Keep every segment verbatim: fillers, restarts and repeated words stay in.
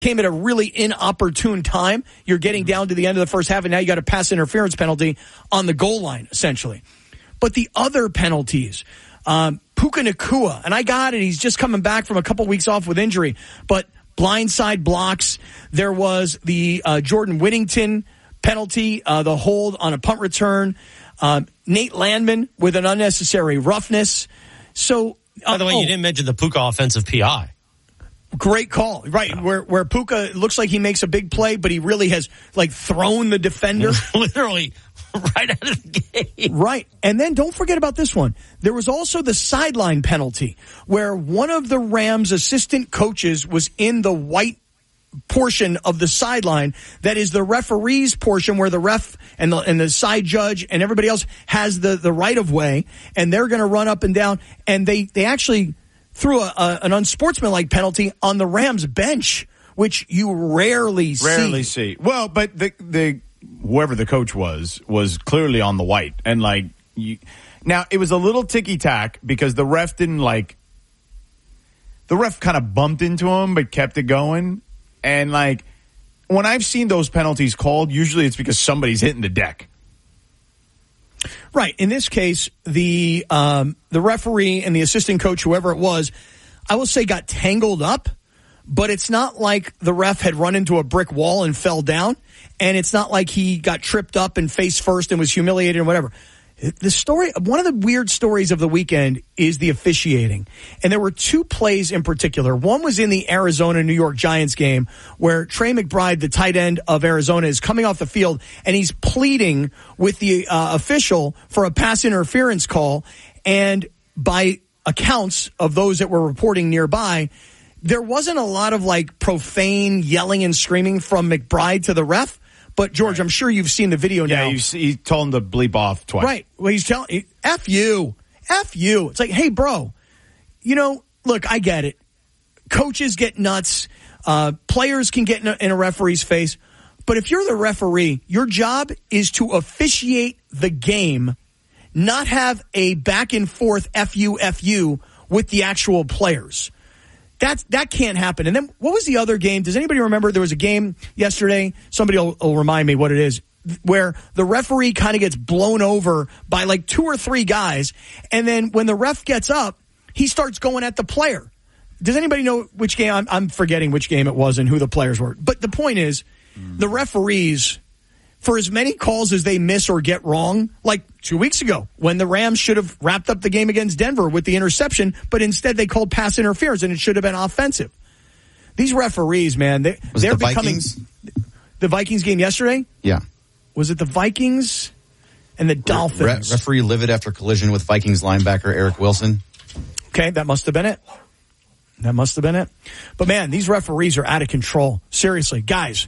came at a really inopportune time. You're getting down to the end of the first half, and now you got a pass interference penalty on the goal line, essentially. But the other penalties, um, Puka Nacua, and I got it. He's just coming back from a couple weeks off with injury, but blindside blocks. There was the uh, Jordan Whittington penalty, uh, the hold on a punt return. Uh, Nate Landman with an unnecessary roughness. So, uh, by the way, oh, you didn't mention the Puka offensive P I. Great call. Right. Yeah. Where where Puka looks like he makes a big play, but he really has like thrown the defender. Literally right out of the game. Right. And then don't forget about this one. There was also the sideline penalty where one of the Rams assistant coaches was in the white portion of the sideline. That is the referee's portion where the ref and the and the side judge and everybody else has the, the right of way, and they're going to run up and down. And they, they actually threw a, a, an unsportsmanlike penalty on the Rams bench, which you rarely see. Rarely see. Well, but the the whoever the coach was was clearly on the white, and like you, now it was a little ticky tack because the ref didn't like. The ref kind of bumped into him, but kept it going, and like when I've seen those penalties called, usually it's because somebody's hitting the deck. Right. In this case, the um, the referee and the assistant coach, whoever it was, I will say got tangled up, but it's not like the ref had run into a brick wall and fell down, and it's not like he got tripped up and face first and was humiliated and whatever. The story, one of the weird stories of the weekend is the officiating. And there were two plays in particular. One was in the Arizona-New York Giants game where Trey McBride, the tight end of Arizona, is coming off the field and he's pleading with the uh, official for a pass interference call. And by accounts of those that were reporting nearby, there wasn't a lot of like profane yelling and screaming from McBride to the ref. But, George, right. I'm sure you've seen the video yeah, now. Yeah, he told him to bleep off twice. Right. Well, he's telling, F you. F you. It's like, hey, bro, you know, look, I get it. Coaches get nuts. Uh, players can get in a, in a referee's face. But if you're the referee, your job is to officiate the game, not have a back and forth F you, F you with the actual players. That's, that can't happen. And then what was the other game? Does anybody remember? There was a game yesterday. Somebody will, will remind me what it is, where the referee kind of gets blown over by like two or three guys. And then when the ref gets up, he starts going at the player. Does anybody know which game? I'm, I'm forgetting which game it was and who the players were. But the point is, mm. the referees, for as many calls as they miss or get wrong, like two weeks ago when the Rams should have wrapped up the game against Denver with the interception, but instead they called pass interference and it should have been offensive. These referees, man, they, was they're it the becoming Vikings? The Vikings game yesterday. Yeah, was it the Vikings and the Dolphins? Re- referee livid after collision with Vikings linebacker Eric Wilson. Okay, that must have been it. That must have been it. But man, these referees are out of control. Seriously, guys.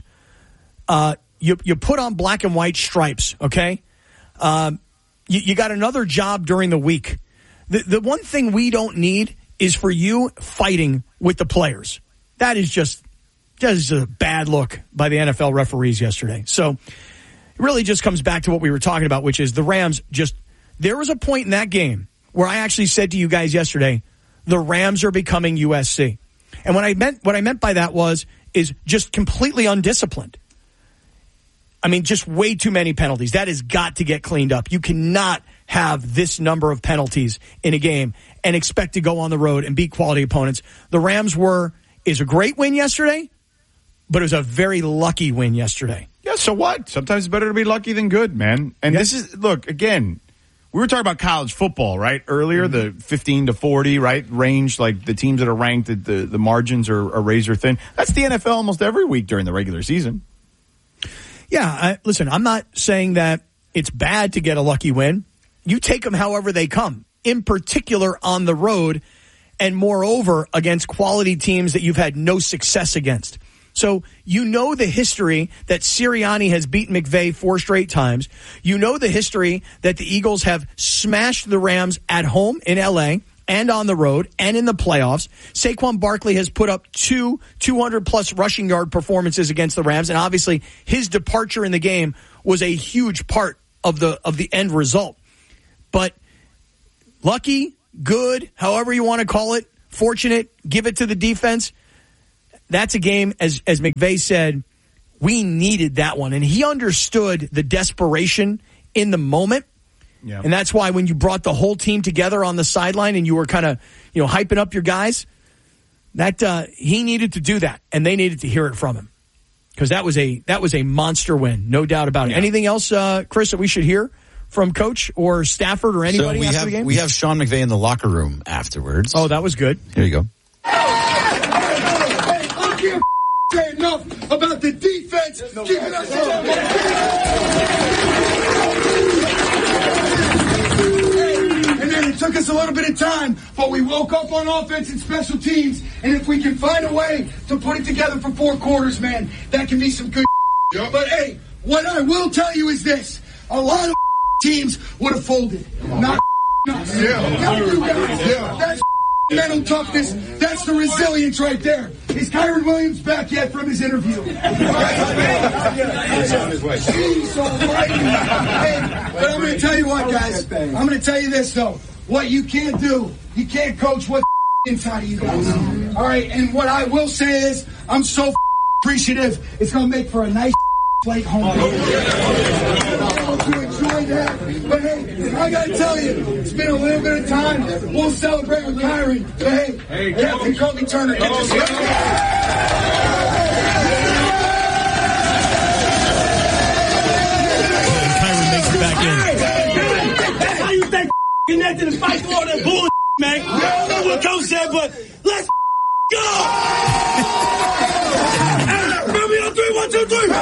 Uh, You you put on black and white stripes, okay? Um, you, you got another job during the week. The the one thing we don't need is for you fighting with the players. That is just that is a bad look by the N F L referees yesterday. So it really just comes back to what we were talking about, which is the Rams just – there was a point in that game where I actually said to you guys yesterday, the Rams are becoming U S C. And what I meant what I meant by that was is just completely undisciplined. I mean, just way too many penalties. That has got to get cleaned up. You cannot have this number of penalties in a game and expect to go on the road and beat quality opponents. The Rams were, is a great win yesterday, but it was a very lucky win yesterday. Yeah, so what? Sometimes it's better to be lucky than good, man. And yeah. This is, look, again, we were talking about college football, right? Earlier, mm-hmm. the fifteen to forty, right? Range, like the teams that are ranked, the, the margins are, are razor thin. That's the N F L almost every week during the regular season. Yeah, I, listen, I'm not saying that it's bad to get a lucky win. You take them however they come, in particular on the road, and moreover against quality teams that you've had no success against. So you know the history that Sirianni has beaten McVay four straight times. You know the history that the Eagles have smashed the Rams at home in L A and on the road and in the playoffs. Saquon Barkley has put up two two hundred plus rushing yard performances against the Rams, and obviously his departure in the game was a huge part of the of the end result. But lucky, good, however you want to call it, fortunate, give it to the defense. that's a game, as as McVay said, we needed that one. And he understood the desperation in the moment. Yeah. And that's why when you brought the whole team together on the sideline and you were kind of, you know, hyping up your guys, that uh, he needed to do that, and they needed to hear it from him. Because that was a that was a monster win, no doubt about it. Yeah. Anything else, uh, Chris, that we should hear from Coach or Stafford or anybody so we after have, the game? We have Sean McVay in the locker room afterwards. Oh, that was good. Here you go. I can't say enough about the defense keeping us And then it took us a little bit of time, but we woke up on offense and special teams, and if we can find a way to put it together for four quarters, man, that can be some good. Yep. But hey, what I will tell you is this: a lot of teams would have folded. Not us. Yeah. Not you guys. Yeah. That's mental toughness. That's the resilience right there. Is Kyron Williams back yet from his interview? He's all right. Hey, but I'm going to tell you what, guys. I'm going to tell you this, though. What you can't do, you can't coach what's inside of you guys. All right, and what I will say is, I'm so appreciative. It's going to make for a nice plate home. To enjoy that. But hey, I got to tell you, it's been a little bit of time. We'll celebrate with Kyron. But hey, hey Captain Kobe Turner, get this guy. Kyron makes it back in. That's how you stay connected and fight through all that bullshit, man. I don't know what Coach said, but let's go! Remember on three, one, two, three.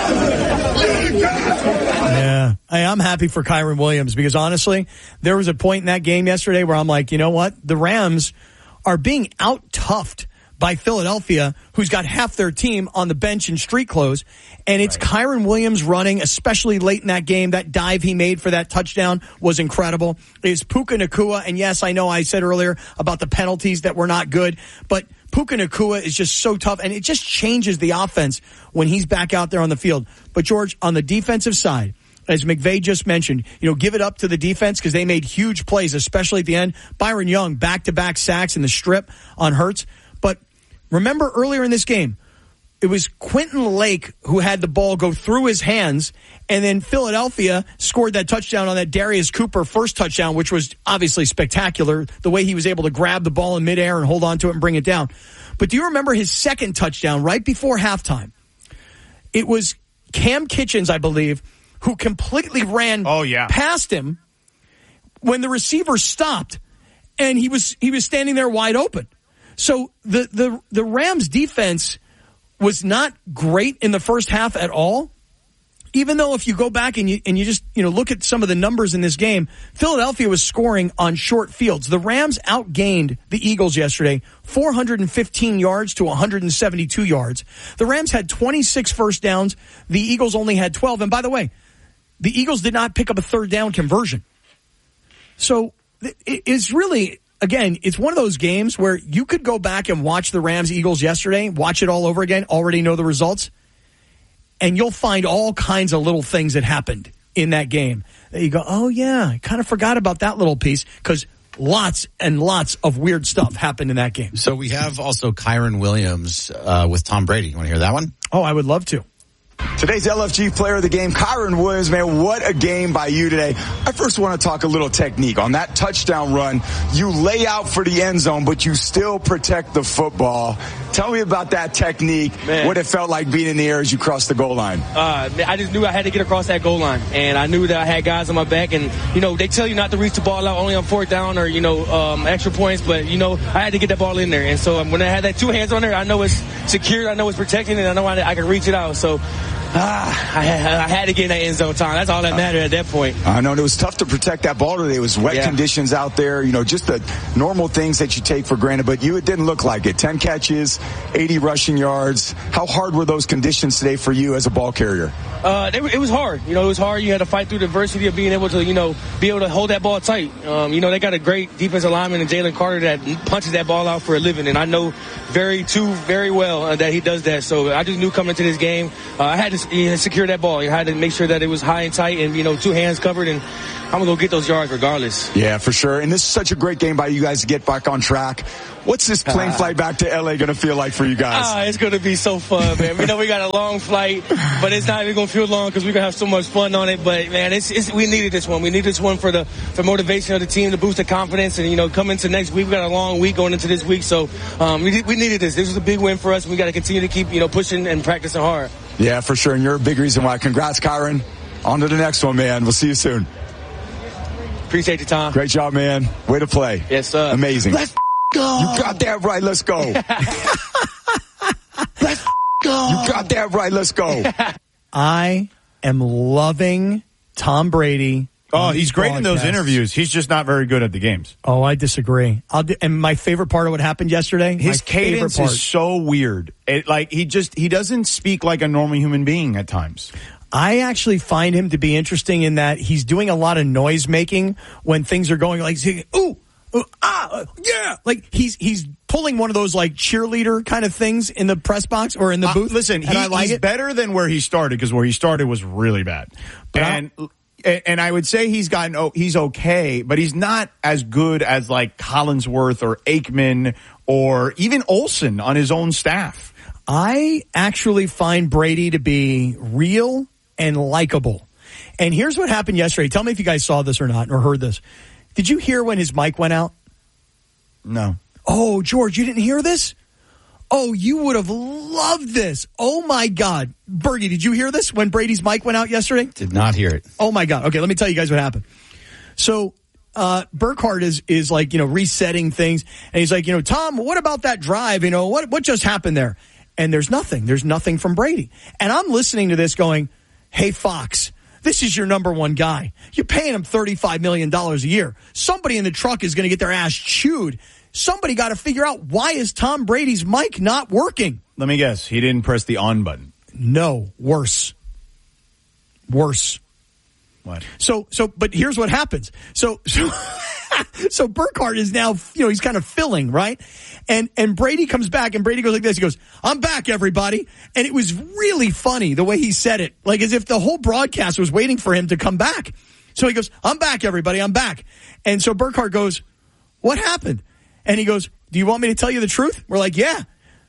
Yeah. Hey, I'm happy for Kyron Williams because honestly, there was a point in that game yesterday where I'm like, you know what? The Rams are being out-toughed by Philadelphia, who's got half their team on the bench in street clothes. And it's right. Kyron Williams running, especially late in that game. That dive he made for that touchdown was incredible. It's Puka Nacua. And yes, I know I said earlier about the penalties that were not good, but Puka Nacua is just so tough, and it just changes the offense when he's back out there on the field. But, George, on the defensive side, as McVay just mentioned, you know, give it up to the defense because they made huge plays, especially at the end. Byron Young, back-to-back sacks in the strip on Hurts. But remember earlier in this game, it was Quentin Lake who had the ball go through his hands, and then Philadelphia scored that touchdown on that Darius Cooper first touchdown, which was obviously spectacular, the way he was able to grab the ball in midair and hold on to it and bring it down. But do you remember his second touchdown right before halftime? It was Cam Kitchens, I believe, who completely ran oh, yeah. past him when the receiver stopped, and he was he was standing there wide open. So the the the Rams defense was not great in the first half at all. Even though if you go back and you and you just, you know, look at some of the numbers in this game, Philadelphia was scoring on short fields. The Rams outgained the Eagles yesterday, four hundred fifteen yards to one hundred seventy-two yards. The Rams had twenty-six first downs. The Eagles only had twelve. And by the way, the Eagles did not pick up a third down conversion. So it is really, again, it's one of those games where you could go back and watch the Rams-Eagles yesterday, watch it all over again, already know the results, and you'll find all kinds of little things that happened in that game. You go, oh, yeah, I kind of forgot about that little piece because lots and lots of weird stuff happened in that game. So we have also Kyron Williams uh, with Tom Brady. You want to hear that one? Oh, I would love to. Today's L F G player of the game, Kyron Williams, man, what a game by you today. I first want to talk a little technique. On that touchdown run, you lay out for the end zone, but you still protect the football. Tell me about that technique, man. What it felt like being in the air as you crossed the goal line. Uh, I just knew I had to get across that goal line, and I knew that I had guys on my back, and, you know, they tell you not to reach the ball out only on fourth down or, you know, um, extra points, but, you know, I had to get that ball in there. And so when I had that two hands on there, I know it's secured, I know it's protected, and I know I, I can reach it out. So, Ah, I, I had to get in that end zone time. That's all that mattered at that point. I know. It was tough to protect that ball today. It was wet yeah. conditions out there. You know, just the normal things that you take for granted. But you, it didn't look like it. ten catches, eighty rushing yards. How hard were those conditions today for you as a ball carrier? Uh, they, it was hard. You know, it was hard. You had to fight through the adversity of being able to, you know, be able to hold that ball tight. Um, you know, they got a great defensive lineman in Jalen Carter that punches that ball out for a living. And I know very, too, very well uh, that he does that. So I just knew coming to this game, uh, I had to you know, secure that ball. I had to make sure that it was high and tight and, you know, two hands covered, and I'm going to go get those yards regardless. Yeah, for sure. And this is such a great game by you guys to get back on track. What's this plane flight back to L A going to feel like for you guys? Ah, it's going to be so fun, man. We know we got a long flight, but it's not even going to feel long because we're going to have so much fun on it. But, man, it's, it's, we needed this one. We needed this one for the for motivation of the team, to boost the confidence. And, you know, come into next week, we got a long week going into this week. So um, we, we needed this. This was a big win for us. And we got to continue to keep, you know, pushing and practicing hard. Yeah, for sure. And you're a big reason why. Congrats, Kyron. On to the next one, man. We'll see you soon. Appreciate your time. Great job, man. Way to play. Yes, sir. Amazing. Let's go. You got that right. Let's go. Let's go. You got that right. Let's go. I am loving Tom Brady. Oh, he's great in those interviews. He's just not very good at the games. Oh, I disagree. I'll do, and my favorite part of what happened yesterday, his my cadence favorite part, is so weird. It, like he just he doesn't speak like a normal human being at times. I actually find him to be interesting in that he's doing a lot of noise making when things are going like, ooh, ooh ah, yeah. Like he's he's pulling one of those like cheerleader kind of things in the press box or in the booth. Uh, listen, he, I like he's it. better than where he started because where he started was really bad. But and and I would say he's gotten oh, he's okay, but he's not as good as like Collinsworth or Aikman or even Olsen on his own staff. I actually find Brady to be real and likable. And here's what happened yesterday. Tell me if you guys saw this or not or heard this. Did you hear when his mic went out? No. Oh, George, you didn't hear this? Oh, you would have loved this. Oh, my God. Bergie, did you hear this when Brady's mic went out yesterday? Did not hear it. Oh, my God. Okay, let me tell you guys what happened. So uh, Burkhardt is, is like, you know, resetting things. And he's like, you know, Tom, what about that drive? You know, what, what just happened there? And there's nothing. There's nothing from Brady. And I'm listening to this going, hey, Fox, this is your number one guy. You're paying him thirty-five million dollars a year. Somebody in the truck is going to get their ass chewed. Somebody got to figure out, why is Tom Brady's mic not working? Let me guess. He didn't press the on button. No, worse. Worse. What? So, so, but here's what happens. So, so, so Burkhardt is now, you know, he's kind of filling, right? And, and Brady comes back and Brady goes like this. He goes, I'm back, everybody. And it was really funny the way he said it, like as if the whole broadcast was waiting for him to come back. So he goes, I'm back, everybody. I'm back. And so Burkhardt goes, what happened? And he goes, do you want me to tell you the truth? We're like, yeah.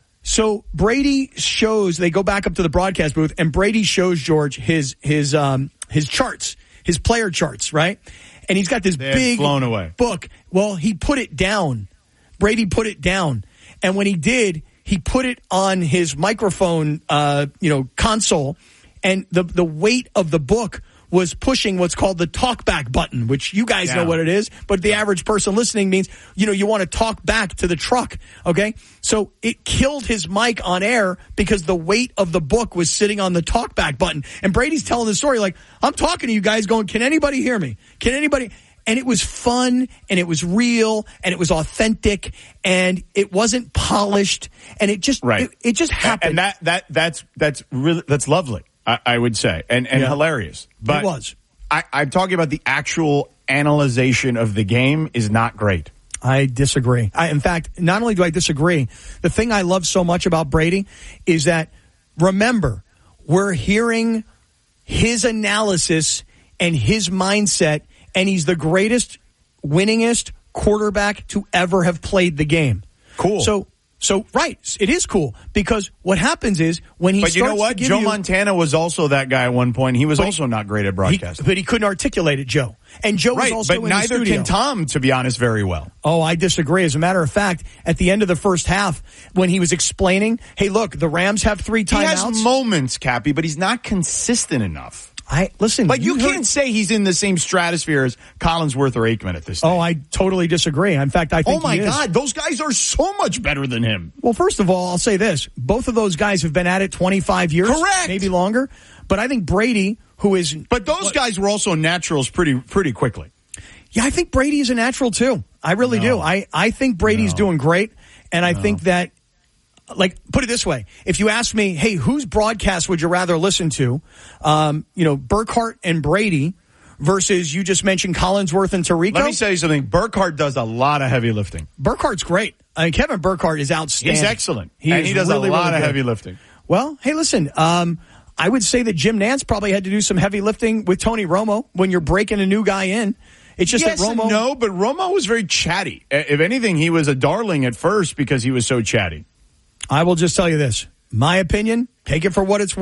So Brady shows, they go back up to the broadcast booth and Brady shows George his, his, um, his charts, his player charts, right? And he's got this they had big flown away. book. Well, he put it down. Brady put it down. And when he did, he put it on his microphone, uh, you know, console. And the, the weight of the book was pushing what's called the talkback button, which you guys yeah. know what it is. But the average person listening means, you know, you want to talk back to the truck. Okay. So it killed his mic on air because the weight of the book was sitting on the talkback button. And Brady's telling the story like, I'm talking to you guys going, can anybody hear me? Can anybody? And it was fun and it was real and it was authentic and it wasn't polished and it just, right. it, it just happened. And that, that, that's, that's really, that's lovely. I, I would say, and, and yeah. hilarious. But it was. I, I'm talking about the actual analyzation of the game is not great. I disagree. I, in fact, not only do I disagree, the thing I love so much about Brady is that, remember, we're hearing his analysis and his mindset, and he's the greatest, winningest quarterback to ever have played the game. Cool. So, So, right, it is cool because what happens is when he but starts you know what? to give Joe you, Montana was also that guy at one point. He was also not great at he, broadcasting. but he couldn't articulate it, Joe. And Joe right, was also but in neither the studio. can Tom, to be honest, very well. Oh, I disagree. As a matter of fact, at the end of the first half, when he was explaining, hey, look, the Rams have three timeouts. He has moments, Cappy, but he's not consistent enough. I listen. Like you, you can't say he's in the same stratosphere as Collinsworth or Aikman at this stage. Oh, I totally disagree. In fact, I think Oh my he is. God, those guys are so much better than him. Well, first of all, I'll say this. Both of those guys have been at it twenty-five years. Correct. Maybe longer. But I think Brady, who is... But those what, guys were also naturals pretty pretty quickly. Yeah, I think Brady is a natural too. I really No. do. I, I think Brady's No. doing great. And I No. think that, like, put it this way. If you ask me, hey, whose broadcast would you rather listen to? Um, you know, Burkhardt and Brady versus you just mentioned Collinsworth and Tirico. Let me tell you something. Burkhardt does a lot of heavy lifting. Burkhardt's great. I mean, Kevin Burkhardt is outstanding. He's excellent. He and is he does really, a lot really of good. heavy lifting. Well, hey, listen, um, I would say that Jim Nantz probably had to do some heavy lifting with Tony Romo when you're breaking a new guy in. It's just yes that Romo. and no, but Romo was very chatty. If anything, he was a darling at first because he was so chatty. I will just tell you this. My opinion, take it for what it's worth.